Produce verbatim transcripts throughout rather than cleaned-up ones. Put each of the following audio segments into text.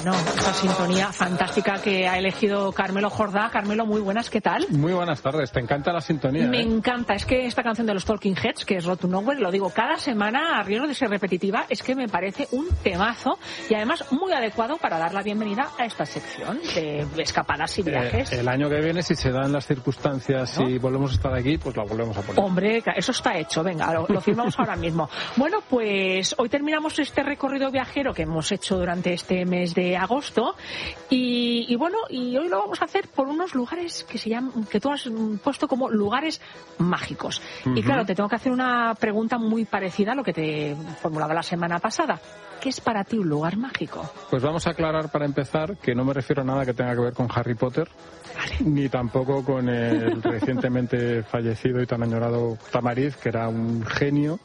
Bueno, esa sintonía fantástica que ha elegido Carmelo Jordá. Carmelo, muy buenas, ¿qué tal? Muy buenas tardes, te encanta la sintonía. Me ¿eh? encanta, es que esta canción de los Talking Heads, que es Road to Nowhere, lo digo cada semana, a riesgo de ser repetitiva, es que me parece un temazo y además muy adecuado para dar la bienvenida a esta sección de escapadas y viajes. Eh, el año que viene, si se dan las circunstancias y ¿no? volvemos a estar aquí, pues la volvemos a poner. Hombre, eso está hecho, venga, lo, lo firmamos ahora mismo. Bueno, pues hoy terminamos este recorrido viajero que hemos hecho durante este mes de agosto y, y bueno, y hoy lo vamos a hacer por unos lugares que se llaman, que tú has puesto como lugares mágicos. Uh-huh. Y claro, te tengo que hacer una pregunta muy parecida a lo que te formulaba la semana pasada. ¿Qué es para ti un lugar mágico? Pues vamos a aclarar para empezar que no me refiero a nada que tenga que ver con Harry Potter, vale. ni tampoco con el recientemente fallecido y tan añorado Tamariz, que era un genio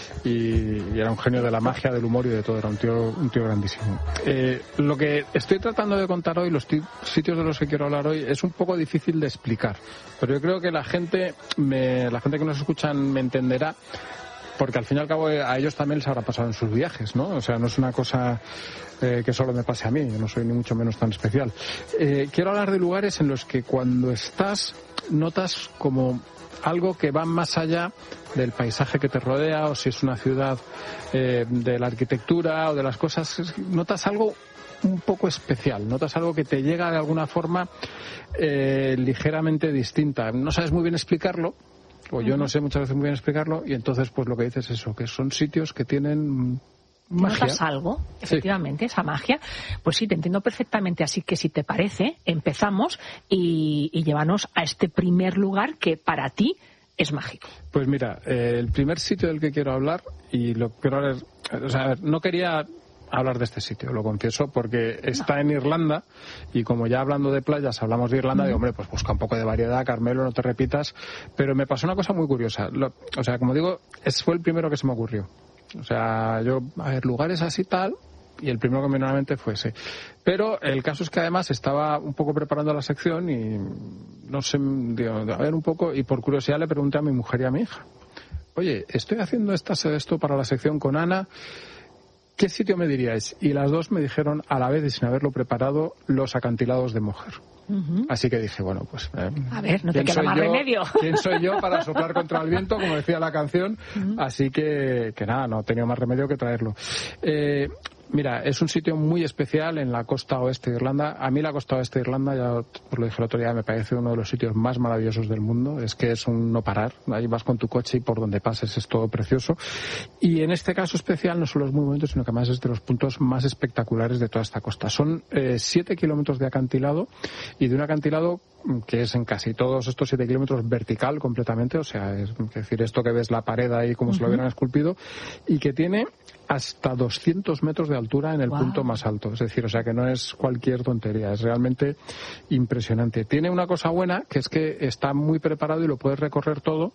y, y era un genio de la magia, del humor y de todo, era un tío, un tío grandísimo. Eh, lo que estoy tratando de contar hoy, los t- sitios de los que quiero hablar hoy, es un poco difícil de explicar, pero yo creo que la gente, me, la gente que nos escuchan me entenderá. Porque al fin y al cabo a ellos también les habrá pasado en sus viajes, ¿no? O sea, no es una cosa eh, que solo me pase a mí, yo no soy ni mucho menos tan especial. Eh, quiero hablar de lugares en los que cuando estás notas como algo que va más allá del paisaje que te rodea, o si es una ciudad eh, de la arquitectura o de las cosas, notas algo un poco especial, notas algo que te llega de alguna forma eh, ligeramente distinta. No sabes muy bien explicarlo, o yo no sé muchas veces muy bien explicarlo, y entonces pues lo que dices es eso, que son sitios que tienen magia. ¿Notas algo? Efectivamente, sí. Esa magia. Pues sí, te entiendo perfectamente, así que si te parece, empezamos y, y llévanos a este primer lugar que para ti es mágico. Pues mira, eh, el primer sitio del que quiero hablar, y lo quiero hablar, o sea, no quería hablar de este sitio, lo confieso, porque está no. en Irlanda, y como ya hablando de playas hablamos de Irlanda, uh-huh. digo, hombre, pues busca un poco de variedad, Carmelo, no te repitas, pero me pasó una cosa muy curiosa. Lo, o sea, como digo, ese fue el primero que se me ocurrió. O sea, yo, a ver, lugares así tal, y el primero que me vino a la mente fue ese. Pero el caso es que además estaba un poco preparando la sección y no sé, digo, a ver un poco, y por curiosidad le pregunté a mi mujer y a mi hija, oye, estoy haciendo esta, esto para la sección con Ana, ¿qué sitio me diríais? Y las dos me dijeron a la vez y sin haberlo preparado, los acantilados de Moher. Uh-huh. Así que dije, bueno, pues... Eh, a ver, no te queda más yo, remedio. ¿Quién soy yo para soplar contra el viento, como decía la canción? Uh-huh. Así que, que nada, no he tenido más remedio que traerlo. Eh, mira, es un sitio muy especial en la costa oeste de Irlanda. A mí la costa oeste de Irlanda, ya os lo dije el otro día, me parece uno de los sitios más maravillosos del mundo. Es que es un no parar. Ahí vas con tu coche y por donde pases es todo precioso. Y en este caso especial no solo es muy bonito, sino que además es de los puntos más espectaculares de toda esta costa. Son eh, siete kilómetros de acantilado, y de un acantilado que es en casi todos estos siete kilómetros vertical completamente, o sea, es, es decir, esto que ves la pared ahí como uh-huh. si lo hubieran esculpido, y que tiene hasta doscientos metros de altura en el wow. punto más alto, es decir, o sea que no es cualquier tontería, es realmente impresionante. Tiene una cosa buena, que es que está muy preparado y lo puedes recorrer todo.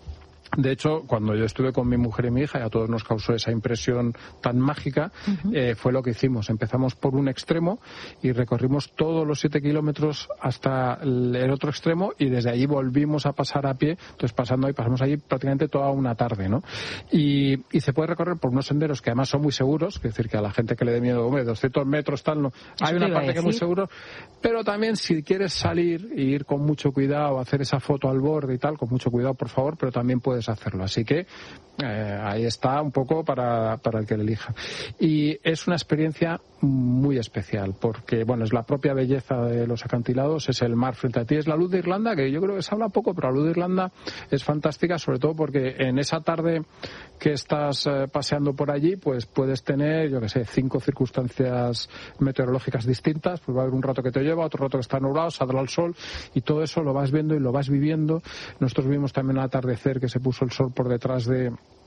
De hecho, cuando yo estuve con mi mujer y mi hija, y a todos nos causó esa impresión tan mágica, uh-huh. eh, fue lo que hicimos. Empezamos por un extremo y recorrimos todos los siete kilómetros hasta el otro extremo, y desde allí volvimos a pasar a pie. Entonces, pasando ahí, pasamos allí prácticamente toda una tarde, ¿no? Y, y se puede recorrer por unos senderos que además son muy seguros, es decir, que a la gente que le dé miedo, hombre, doscientos metros tal, no. Hay una parte que es muy seguro, pero también si quieres salir y ir con mucho cuidado, hacer esa foto al borde y tal, con mucho cuidado, por favor, pero también puedes hacerlo. Así que eh, ahí está un poco para, para el que le elija. Y es una experiencia muy especial porque, bueno, es la propia belleza de los acantilados, es el mar frente a ti, es la luz de Irlanda, que yo creo que se habla poco, pero la luz de Irlanda es fantástica, sobre todo porque en esa tarde que estás eh, paseando por allí, pues puedes tener, yo que sé, cinco circunstancias meteorológicas distintas, pues va a haber un rato que te lleva, otro rato que está nublado, saldrá el sol, y todo eso lo vas viendo y lo vas viviendo. Nosotros vimos también un atardecer que se puso el sol por detrás de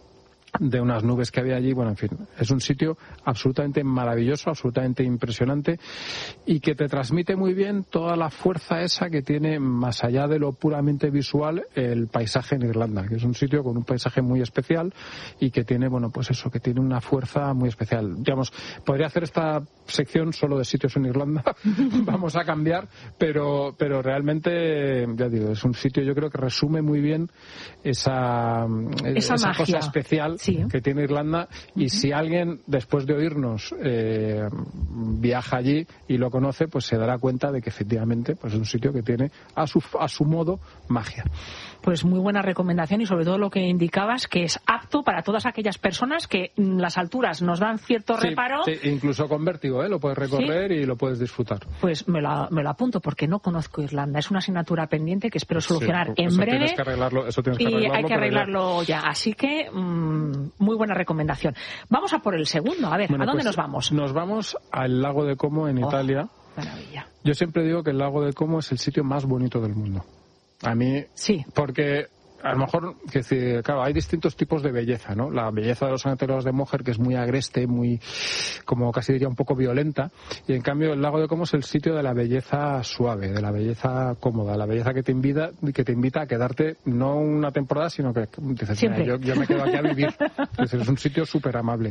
de unas nubes que había allí. Bueno, en fin, es un sitio absolutamente maravilloso, absolutamente impresionante, y que te transmite muy bien toda la fuerza esa que tiene, más allá de lo puramente visual, el paisaje en Irlanda, que es un sitio con un paisaje muy especial y que tiene, bueno, pues eso, que tiene una fuerza muy especial. Digamos, podría hacer esta sección solo de sitios en Irlanda, vamos a cambiar, pero pero realmente, ya digo, es un sitio, yo creo que resume muy bien esa, esa, esa magia. cosa especial sí. que tiene Irlanda, y uh-huh. si alguien, después de oírnos, eh, viaja allí y lo conoce, pues se dará cuenta de que efectivamente pues es un sitio que tiene a su, a su modo magia. Pues muy buena recomendación, y sobre todo lo que indicabas, que es apto para todas aquellas personas que las alturas nos dan cierto sí, reparo. Sí, incluso con vértigo, ¿eh? Lo puedes recorrer, ¿sí? Y lo puedes disfrutar. Pues me lo, me lo apunto, porque no conozco Irlanda. Es una asignatura pendiente que espero solucionar sí, en eso breve. Tienes que arreglarlo, eso tienes que arreglarlo, y hay que arreglarlo ya. ya. Así que, mmm, muy buena recomendación. Vamos a por el segundo. A ver, bueno, ¿a dónde pues nos vamos? Nos vamos al lago de Como, en oh, Italia. Maravilla. Yo siempre digo que el lago de Como es el sitio más bonito del mundo. A mí, sí. Porque a lo mejor, que decir, claro, hay distintos tipos de belleza, ¿no? La belleza de los santuarios de Moher, que es muy agreste, muy, como casi diría, un poco violenta, y en cambio el lago de Como es el sitio de la belleza suave, de la belleza cómoda, la belleza que te invita, que te invita a quedarte no una temporada, sino que dices, mira, yo, yo me quedo aquí a vivir. Entonces, es un sitio súper amable.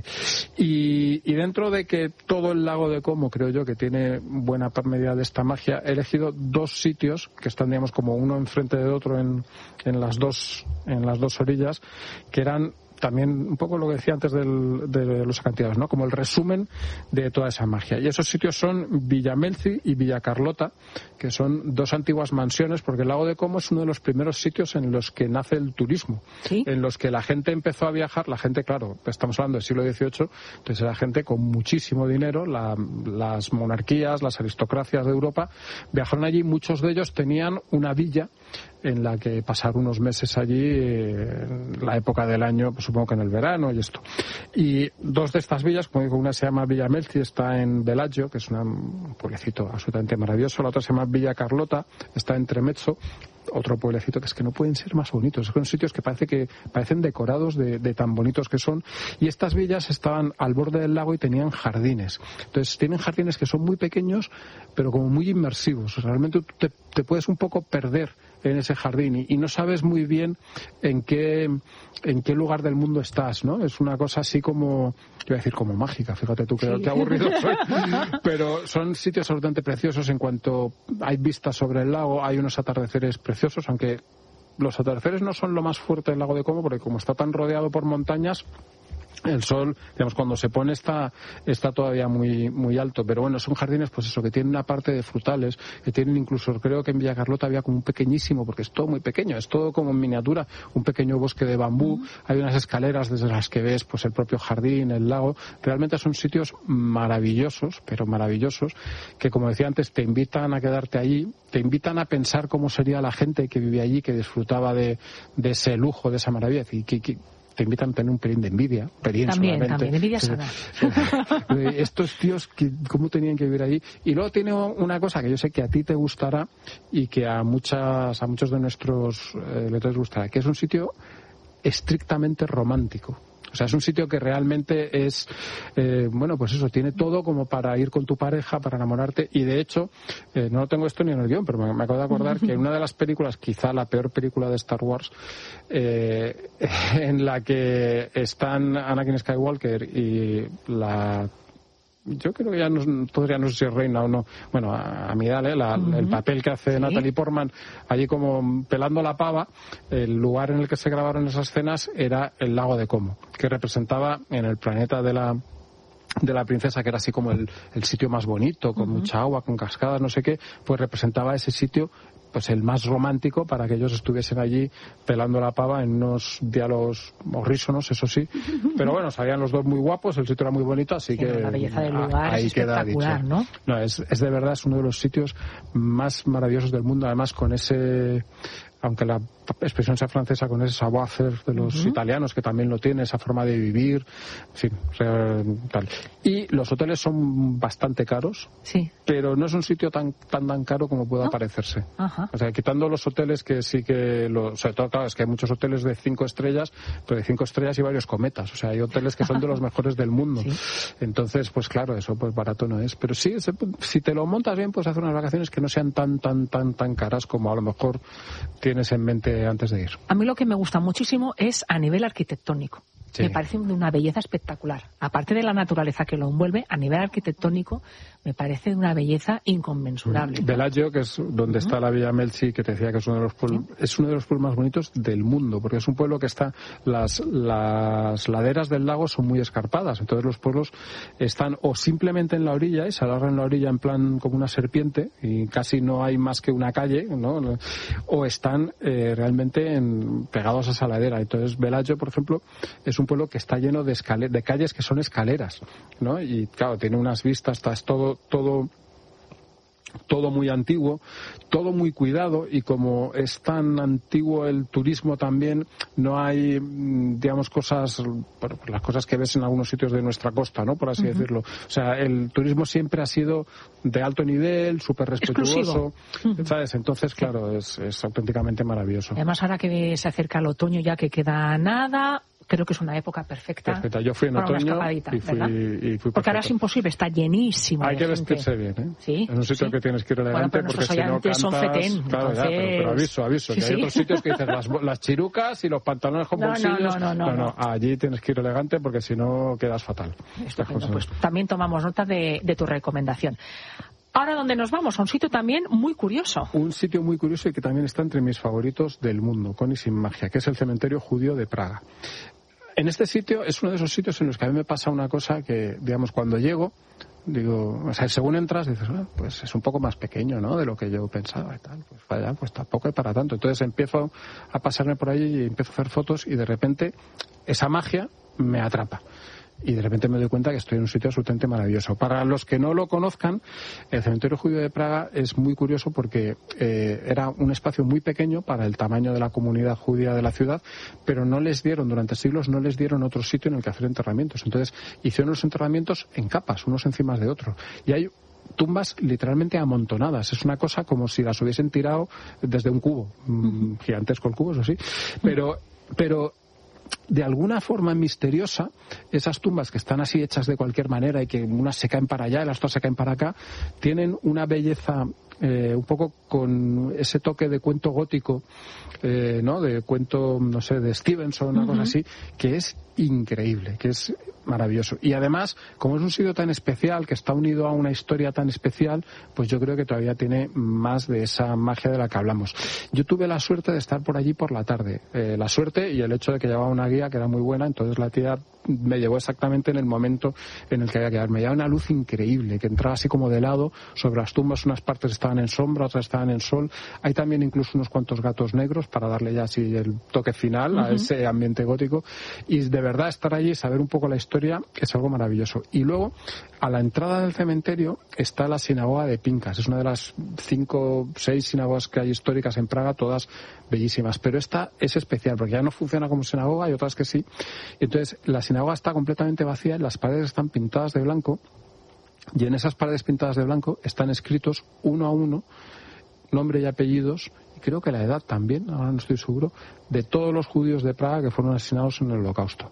Y, y dentro de que todo el lago de Como, creo yo, que tiene buena medida de esta magia, he elegido dos sitios que están, digamos, como uno enfrente de otro en, en las dos en las dos orillas, que eran también un poco lo que decía antes del, de los acantilados, ¿no? Como el resumen de toda esa magia. Y esos sitios son Villamelzi y Villa Carlota, que son dos antiguas mansiones, porque el lago de Como es uno de los primeros sitios en los que nace el turismo, ¿sí? En los que la gente empezó a viajar, la gente, claro, estamos hablando del siglo dieciocho, entonces era gente con muchísimo dinero, la, las monarquías, las aristocracias de Europa viajaron allí, muchos de ellos tenían una villa en la que pasar unos meses allí, eh, la época del año, pues supongo que en el verano y esto. Y dos de estas villas, como digo, una se llama Villa Melzi, está en Bellagio, que es una, un pueblecito absolutamente maravilloso, la otra se llama Villa Carlota, está en Tremezzo, otro pueblecito que es que no pueden ser más bonitos, son sitios que parece que parecen decorados de, de tan bonitos que son, y estas villas estaban al borde del lago y tenían jardines. Entonces tienen jardines que son muy pequeños, pero como muy inmersivos. Realmente tú te, te puedes un poco perder en ese jardín y, y no sabes muy bien en qué en qué lugar del mundo estás, ¿no? Es una cosa así como, yo iba a decir como mágica, fíjate tú que, sí. que aburrido soy, pero son sitios absolutamente preciosos en cuanto hay vistas sobre el lago, hay unos atardeceres preciosos, aunque los atardeceres no son lo más fuerte del lago de Como, porque como está tan rodeado por montañas, el sol, digamos, cuando se pone está está todavía muy muy alto, pero bueno, son jardines, pues eso, que tienen una parte de frutales, que tienen incluso, creo que en Villa Carlota había como un pequeñísimo, porque es todo muy pequeño, es todo como en miniatura, un pequeño bosque de bambú, uh-huh. Hay unas escaleras desde las que ves pues el propio jardín, el lago, realmente son sitios maravillosos, pero maravillosos, que como decía antes, te invitan a quedarte allí, te invitan a pensar cómo sería la gente que vivía allí, que disfrutaba de, de ese lujo, de esa maravilla, y que, que te invitan a tener un pelín de envidia, pelín también, solamente. También, envidia sana. Estos tíos, que, ¿cómo tenían que vivir allí? Y luego tiene una cosa que yo sé que a ti te gustará y que a muchas a muchos de nuestros eh, lectores gustará, que es un sitio estrictamente romántico. O sea, es un sitio que realmente es, eh, bueno, pues eso, tiene todo como para ir con tu pareja, para enamorarte. Y de hecho, eh, no tengo esto ni en el guión, pero me, me acabo de acordar que en una de las películas, quizá la peor película de Star Wars, eh, en la que están Anakin Skywalker y la... Yo creo que ya no, todavía no sé si es reina o no. Bueno, a, a Midale, la, uh-huh. el papel que hace ¿sí? Natalie Portman, allí como pelando la pava, el lugar en el que se grabaron esas escenas era el lago de Como, que representaba en el planeta de la de la princesa, que era así como el, el sitio más bonito, con uh-huh. mucha agua, con cascadas, no sé qué, pues representaba ese sitio, pues el más romántico, para que ellos estuviesen allí pelando la pava en unos diálogos horrísonos, eso sí, pero bueno, salían los dos muy guapos, el sitio era muy bonito, así sí, que la belleza del lugar ahí es queda dicho. ¿no? No, es, es de verdad, es uno de los sitios más maravillosos del mundo, además con ese, aunque la expresión sea francesa, con ese savoir-faire de los uh-huh. italianos, que también lo tiene, esa forma de vivir, en fin, o sea, tal. Y los hoteles son bastante caros, sí. pero no es un sitio tan tan tan caro como pueda ¿no? parecerse. Ajá. O sea, quitando los hoteles que sí que, lo, sobre todo, claro, es que hay muchos hoteles de cinco estrellas, pero de cinco estrellas y varios cometas, o sea, hay hoteles que son de los mejores del mundo. Sí. Entonces, pues claro, eso pues barato no es, pero sí, se, si te lo montas bien, pues hacer unas vacaciones que no sean tan tan tan tan caras como a lo mejor tienes en mente antes de ir. A mí lo que me gusta muchísimo es a nivel arquitectónico. Sí. Me parece de una belleza espectacular. Aparte de la naturaleza que lo envuelve, a nivel arquitectónico, me parece de una belleza inconmensurable. Mm. Bellagio, que es donde uh-huh. está la Villa Melchi, que te decía que es uno de los pueblos, ¿sí? es uno de los pueblos más bonitos del mundo, porque es un pueblo que está, las, las laderas del lago son muy escarpadas, entonces los pueblos están o simplemente en la orilla y se alargan en la orilla en plan como una serpiente y casi no hay más que una calle, ¿no? O están eh, realmente en, pegados a esa ladera. Entonces Bellagio, por ejemplo, es un pueblo que está lleno de, escale- de calles que son escaleras, ¿no? Y claro, tiene unas vistas, está, es todo, todo, todo muy antiguo, todo muy cuidado, y como es tan antiguo el turismo también, no hay, digamos, cosas, bueno, las cosas que ves en algunos sitios de nuestra costa, ¿no? Por así uh-huh. decirlo. O sea, el turismo siempre ha sido de alto nivel, súper respetuoso, uh-huh. ¿sabes? Entonces, claro, sí. es, es auténticamente maravilloso. Además, ahora que se acerca el otoño, ya que queda nada, creo que es una época perfecta. Perfecta. Yo fui en otoño y fui, y fui porque ahora es imposible, está llenísimo. Hay que gente. vestirse bien, ¿eh? Sí. Es un sitio sí. que tienes que ir elegante, bueno, porque si no cantas... son fetén, claro, entonces... ya, pero, pero aviso, aviso, sí, que sí. hay otros sitios que dices las, las chirucas y los pantalones con no, bolsillos. No, no, no, no, no, no, allí tienes que ir elegante porque si no quedas fatal. Estupendo, pues también tomamos nota de, de tu recomendación. Ahora, ¿dónde nos vamos? A un sitio también muy curioso. Un sitio muy curioso y que también está entre mis favoritos del mundo, con y sin magia, que es el cementerio judío de Praga. En este sitio es uno de esos sitios en los que a mí me pasa una cosa que, digamos, cuando llego, digo, o sea, según entras dices, ah, pues es un poco más pequeño, ¿no?, de lo que yo pensaba y tal. Pues vaya, pues tampoco hay para tanto. Entonces empiezo a pasarme por allí y empiezo a hacer fotos y de repente esa magia me atrapa. Y de repente me doy cuenta que estoy en un sitio absolutamente maravilloso. Para los que no lo conozcan, el cementerio judío de Praga es muy curioso porque eh, era un espacio muy pequeño para el tamaño de la comunidad judía de la ciudad, pero no les dieron, durante siglos, no les dieron otro sitio en el que hacer enterramientos. Entonces hicieron los enterramientos en capas, unos encima de otros. Y hay tumbas literalmente amontonadas. Es una cosa como si las hubiesen tirado desde un cubo. Uh-huh. Gigantesco el cubo, eso sí. Pero, pero de alguna forma misteriosa, esas tumbas que están así hechas de cualquier manera y que unas se caen para allá y las otras se caen para acá, tienen una belleza eh, un poco con ese toque de cuento gótico, eh, ¿no?, de cuento, no sé, de Stevenson, una uh-huh. cosa así, que es increíble, que es maravilloso. Y además, como es un sitio tan especial, que está unido a una historia tan especial, pues yo creo que todavía tiene más de esa magia de la que hablamos. Yo tuve la suerte de estar por allí por la tarde. Eh, la suerte y el hecho de que llevaba una guía que era muy buena, entonces la tía me llevó exactamente en el momento en el que había que quedar. Me llevaba una luz increíble, que entraba así como de lado sobre las tumbas. Unas partes estaban en sombra, otras estaban en sol. Hay también incluso unos cuantos gatos negros para darle ya así el toque final uh-huh. a ese ambiente gótico. Y de verdad estar allí y saber un poco la historia es algo maravilloso. Y luego, a la entrada del cementerio está la sinagoga de Pincas. Es una de las cinco, seis sinagogas que hay históricas en Praga, todas bellísimas. Pero esta es especial porque ya no funciona como sinagoga y otras que sí. Entonces, la sinagoga está completamente vacía, las paredes están pintadas de blanco y en esas paredes pintadas de blanco están escritos uno a uno nombre y apellidos, y creo que la edad también, ahora no estoy seguro, de todos los judíos de Praga que fueron asesinados en el Holocausto.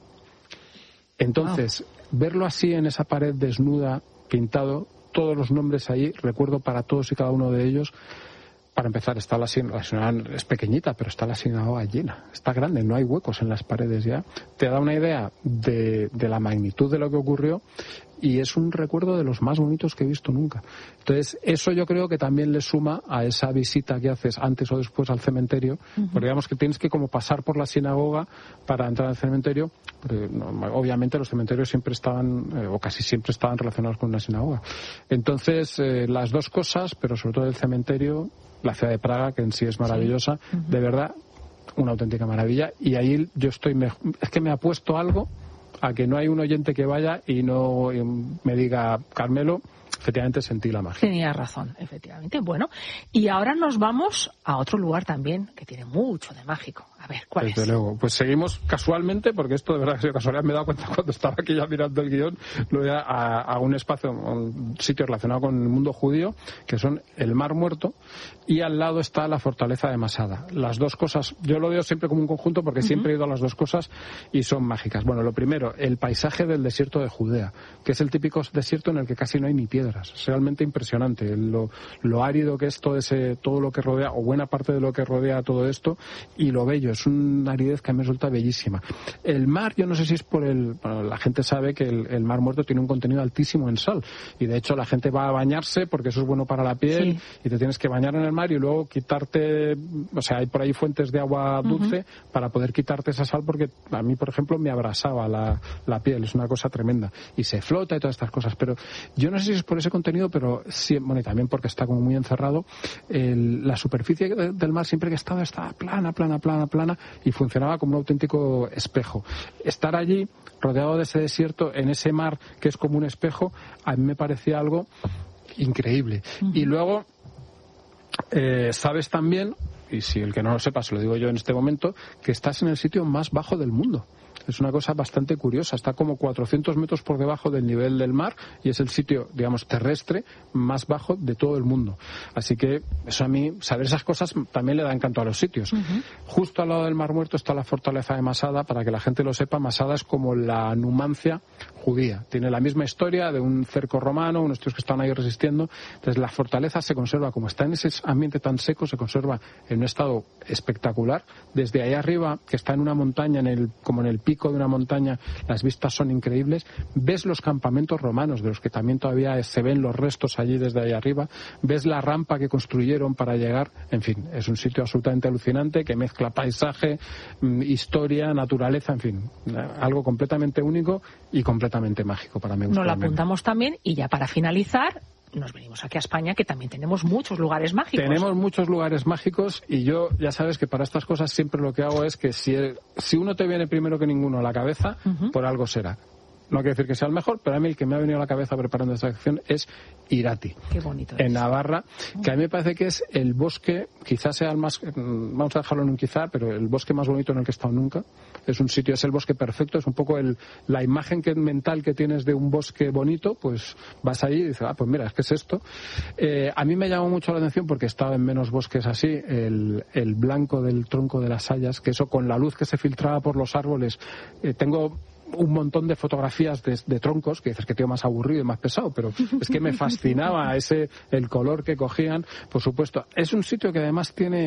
Entonces, wow. verlo así en esa pared desnuda, pintado, todos los nombres ahí, recuerdo para todos y cada uno de ellos. Para empezar, está la sinagoga, es pequeñita, pero está la sinagoga llena, está grande, no hay huecos en las paredes ya. Te da una idea de, de la magnitud de lo que ocurrió y es un recuerdo de los más bonitos que he visto nunca. Entonces, eso yo creo que también le suma a esa visita que haces antes o después al cementerio, uh-huh. porque digamos que tienes que como pasar por la sinagoga para entrar al cementerio, porque no, obviamente los cementerios siempre estaban, eh, o casi siempre estaban relacionados con una sinagoga. Entonces, eh, las dos cosas, pero sobre todo el cementerio, la ciudad de Praga, que en sí es maravillosa, sí. uh-huh. de verdad, una auténtica maravilla, y ahí yo estoy, me, es que me ha puesto algo a que no hay un oyente que vaya y no me diga, Carmelo, efectivamente sentí la magia. Tenía razón, efectivamente. Bueno, y ahora nos vamos a otro lugar también que tiene mucho de mágico. A ver, ¿cuál Desde es? Desde luego. Pues seguimos casualmente, porque esto de verdad que casualidad, me he dado cuenta cuando estaba aquí ya mirando el guión, lo voy a, a un espacio, a un sitio relacionado con el mundo judío, que son el Mar Muerto, y al lado está la fortaleza de Masada. Las dos cosas, yo lo veo siempre como un conjunto porque uh-huh. siempre he ido a las dos cosas y son mágicas. Bueno, lo primero, el paisaje del desierto de Judea, que es el típico desierto en el que casi no hay ni piedra. piedras. Es realmente impresionante lo, lo árido que es todo ese, todo lo que rodea, o buena parte de lo que rodea todo esto, y lo bello. Es una aridez que a mí me resulta bellísima. El mar, yo no sé si es por el... Bueno, la gente sabe que el, el Mar Muerto tiene un contenido altísimo en sal, y de hecho la gente va a bañarse porque eso es bueno para la piel, sí. y te tienes que bañar en el mar y luego quitarte, o sea, hay por ahí fuentes de agua dulce uh-huh. para poder quitarte esa sal, porque a mí, por ejemplo, me abrasaba la, la piel, es una cosa tremenda, y se flota y todas estas cosas, pero yo no sé si es por ese contenido, pero sí, bueno, y también porque está como muy encerrado, el, la superficie de, del mar siempre que estaba estaba plana, plana, plana, plana, y funcionaba como un auténtico espejo. Estar allí, rodeado de ese desierto, en ese mar que es como un espejo, a mí me parecía algo increíble. Uh-huh. Y luego, eh, sabes también, y si el que no lo sepa se lo digo yo en este momento, que estás en el sitio más bajo del mundo. Es una cosa bastante curiosa, está como cuatrocientos metros por debajo del nivel del mar y es el sitio, digamos, terrestre más bajo de todo el mundo. Así que eso, a mí, saber esas cosas también le da encanto a los sitios. Uh-huh. Justo al lado del Mar Muerto está la fortaleza de Masada. Para que la gente lo sepa, Masada es como la Numancia judía. Tiene la misma historia de un cerco romano, unos tíos que están ahí resistiendo. Entonces la fortaleza se conserva, como está en ese ambiente tan seco, se conserva en un estado espectacular. Desde ahí arriba, que está en una montaña, en el, como en el pico de una montaña, las vistas son increíbles. Ves los campamentos romanos, de los que también todavía se ven los restos allí desde ahí arriba. Ves la rampa que construyeron para llegar. En fin, es un sitio absolutamente alucinante que mezcla paisaje, historia, naturaleza, en fin, algo completamente único y completamente mágico para mí. Nos lo apuntamos también, y ya para finalizar, nos venimos aquí a España, que también tenemos muchos lugares mágicos. Tenemos muchos lugares mágicos, y yo, ya sabes que para estas cosas siempre lo que hago es que si, el, si uno te viene primero que ninguno a la cabeza, uh-huh. por algo será. No quiere decir que sea el mejor, pero a mí el que me ha venido a la cabeza preparando esta sección es Irati. Qué bonito en es. Navarra, que a mí me parece que es el bosque, quizás sea el más, vamos a dejarlo en un quizá, pero el bosque más bonito en el que he estado nunca. Es un sitio, es el bosque perfecto, es un poco el, la imagen que, mental que tienes de un bosque bonito, pues vas ahí y dices, ah, pues mira, es que es esto. Eh, a mí me llamó mucho la atención, porque he estado en menos bosques así, el, el blanco del tronco de las hayas, que eso con la luz que se filtraba por los árboles, eh, tengo un montón de fotografías de, de troncos, que dices que tío más aburrido y más pesado, pero es que me fascinaba ese el color que cogían. Por supuesto, es un sitio que además tiene